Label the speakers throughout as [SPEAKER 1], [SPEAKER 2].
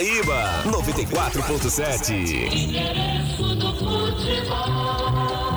[SPEAKER 1] Paranaíba, 94.7.
[SPEAKER 2] Interesse do futebol.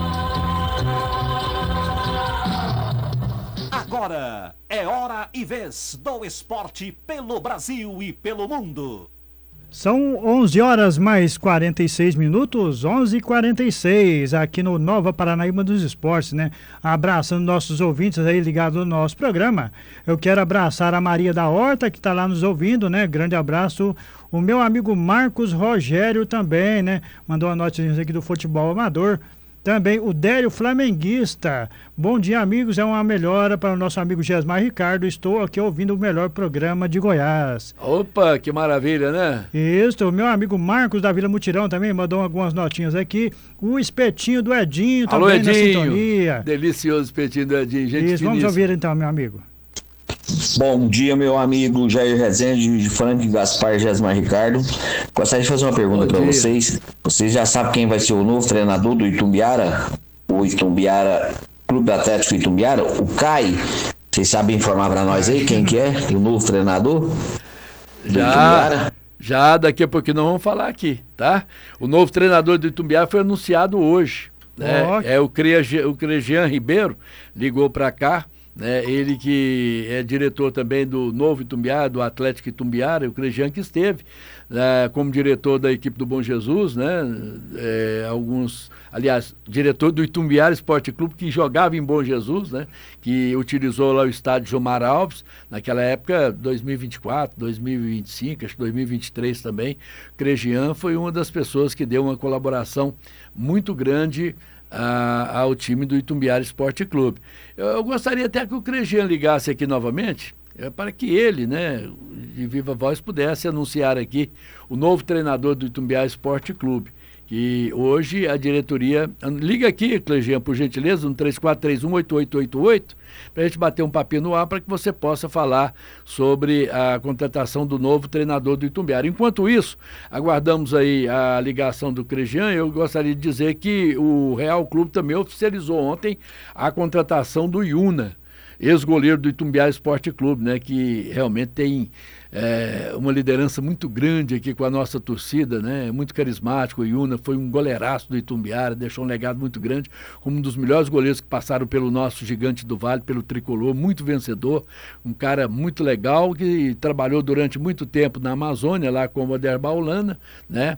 [SPEAKER 3] Agora é hora e vez do esporte pelo Brasil e pelo mundo.
[SPEAKER 4] São 11 horas mais 46 minutos, 11h46, aqui no Nova Paranaíba dos Esportes, né? Abraçando nossos ouvintes aí ligados no nosso programa. Eu quero abraçar a Maria da Horta, que está lá nos ouvindo, né? Grande abraço. O meu amigo Marcos Rogério também, né? Mandou uma notinha aqui do futebol amador. Também o Délio Flamenguista. Bom dia, amigos. É uma melhora para o nosso amigo Gesmar Ricardo. Estou aqui ouvindo o melhor programa de Goiás.
[SPEAKER 5] Opa, que maravilha, né?
[SPEAKER 4] Isso, o meu amigo Marcos da Vila Mutirão também mandou algumas notinhas aqui. O espetinho do Edinho
[SPEAKER 5] Alô,
[SPEAKER 4] também
[SPEAKER 5] Edinho.
[SPEAKER 4] na sintonia.
[SPEAKER 5] Delicioso espetinho do Edinho, gente.
[SPEAKER 4] Isso, vamos ouvir então, meu amigo.
[SPEAKER 6] Bom dia, meu amigo Jair Rezende, de Frank Gaspar Gesmar Ricardo. Gostaria de fazer uma pergunta para vocês. Vocês já sabem quem vai ser o novo treinador do Itumbiara? O Itumbiara, Clube Atlético Itumbiara? O Cai. Vocês sabem informar para nós aí quem que é o novo treinador do Itumbiara?
[SPEAKER 5] Já daqui a pouquinho nós vamos falar aqui, tá? O novo treinador do Itumbiara foi anunciado hoje, né? É o Crejean Ribeiro, ligou para cá. Ele que é diretor também do Novo Itumbiara, do Atlético Itumbiara, o Crejean que esteve como diretor da equipe do Bom Jesus, né? Diretor do Itumbiara Esporte Clube, que jogava em Bom Jesus, né? Que utilizou lá o estádio Jomar Alves, naquela época, 2024, 2025, acho que 2023 também. O Crejean foi uma das pessoas que deu uma colaboração muito grande ao time do Itumbiara Esporte Clube. Eu gostaria até que o Crejean ligasse aqui novamente, para que ele, né, de viva voz, pudesse anunciar aqui o novo treinador do Itumbiara Esporte Clube, que hoje a diretoria... Liga aqui, Crejean, por gentileza, no 3431-8888, para a gente bater um papinho no ar, para que você possa falar sobre a contratação do novo treinador do Itumbiara. Enquanto isso, aguardamos aí a ligação do Crejean. Eu gostaria de dizer que o Real Clube também oficializou ontem a contratação do Iuna, ex-goleiro do Itumbiara Esporte Clube, né, que realmente tem uma liderança muito grande aqui com a nossa torcida, né, muito carismático. O Iuna foi um goleiraço do Itumbiara, deixou um legado muito grande, como um dos melhores goleiros que passaram pelo nosso Gigante do Vale, pelo Tricolor, muito vencedor, um cara muito legal, que trabalhou durante muito tempo na Amazônia, lá com o Oder Baulana, né,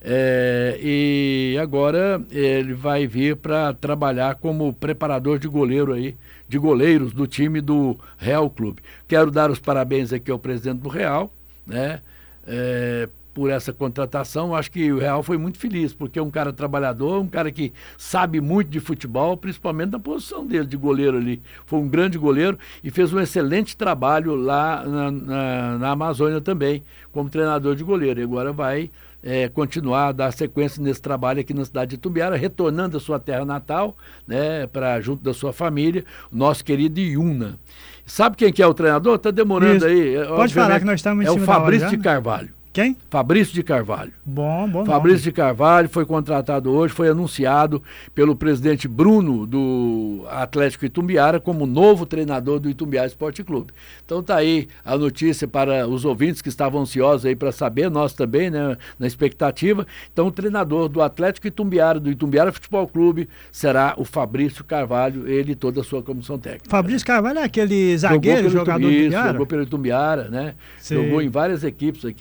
[SPEAKER 5] e agora ele vai vir para trabalhar como preparador de goleiro aí, de goleiros do time do Real Clube. Quero dar os parabéns aqui ao presidente do Real, né, por essa contratação. Acho que o Real foi muito feliz, porque é um cara trabalhador, um cara que sabe muito de futebol, principalmente na posição dele de goleiro ali. Foi um grande goleiro e fez um excelente trabalho lá na Amazônia também, como treinador de goleiro. E agora vai continuar a dar sequência nesse trabalho aqui na cidade de Itumbiara, retornando à sua terra natal, né, junto da sua família, o nosso querido Iuna. Sabe quem que é o treinador? Está demorando aí.
[SPEAKER 4] Pode falar que nós estamos em cima
[SPEAKER 5] o Fabrício de Carvalho.
[SPEAKER 4] Quem?
[SPEAKER 5] Fabrício de Carvalho.
[SPEAKER 4] Bom
[SPEAKER 5] Fabrício de Carvalho foi contratado hoje, foi anunciado pelo presidente Bruno do Atlético Itumbiara como novo treinador do Itumbiara Esporte Clube. Então tá aí a notícia para os ouvintes que estavam ansiosos aí para saber, nós também, né, na expectativa. Então o treinador do Atlético Itumbiara, do Itumbiara Futebol Clube, será o Fabrício Carvalho, ele e toda a sua comissão técnica.
[SPEAKER 4] Fabrício Carvalho é aquele zagueiro, jogador do Itumbiara?
[SPEAKER 5] Jogou pelo Itumbiara, né? Jogou em várias equipes aqui